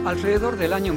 Alrededor del año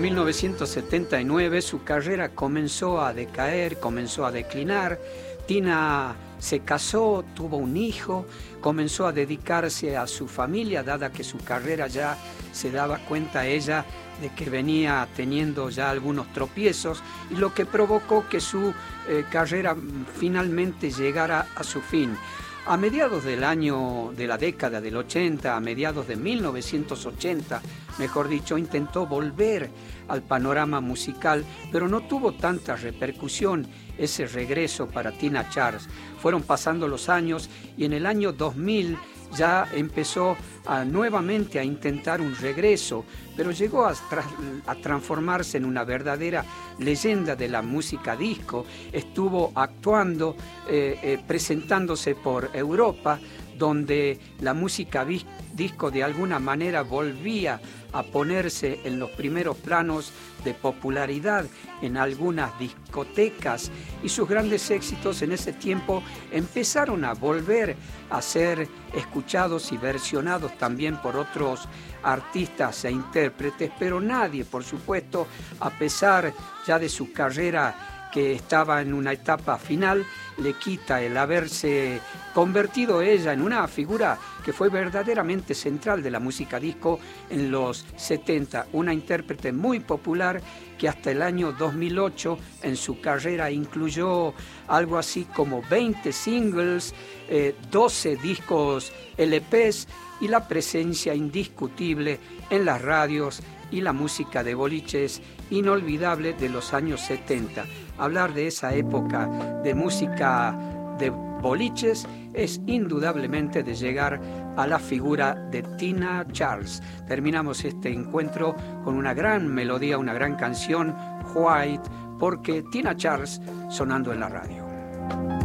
1979 su carrera comenzó a decaer, comenzó a declinar. Tina se casó, tuvo un hijo, comenzó a dedicarse a su familia, dada que su carrera ya se daba cuenta ella de que venía teniendo ya algunos tropiezos, y lo que provocó que su carrera finalmente llegara a su fin. A mediados de la década del 80, a mediados de 1980, mejor dicho, intentó volver al panorama musical, pero no tuvo tanta repercusión ese regreso para Tina Charles. Fueron pasando los años y en el año 2000 ya empezó nuevamente a intentar un regreso, pero llegó a transformarse en una verdadera leyenda de la música disco. Estuvo actuando, presentándose por Europa, donde la música disco de alguna manera volvía a ponerse en los primeros planos de popularidad en algunas discotecas, y sus grandes éxitos en ese tiempo empezaron a volver a ser escuchados y versionados también por otros artistas e intérpretes, pero nadie, por supuesto, a pesar ya de su carrera que estaba en una etapa final, le quita el haberse convertido ella en una figura que fue verdaderamente central de la música disco en los 70, una intérprete muy popular que hasta el año 2008 en su carrera incluyó algo así como 20 singles, 12 discos LPs y la presencia indiscutible en las radios y la música de boliches inolvidable de los años 70. Hablar de esa época de música de boliches es indudablemente de llegar a la figura de Tina Charles. Terminamos este encuentro con una gran melodía, una gran canción, White, porque Tina Charles sonando en la radio.